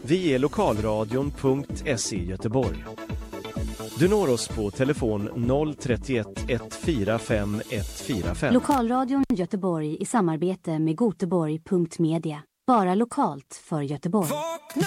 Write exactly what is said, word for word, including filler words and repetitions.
Vi är lokalradion punkt se Göteborg. Du når oss på telefon noll trettioett ett fyra fem ett fyra fem. Lokalradion Göteborg i samarbete med Goteborg punkt media. Bara lokalt för Göteborg.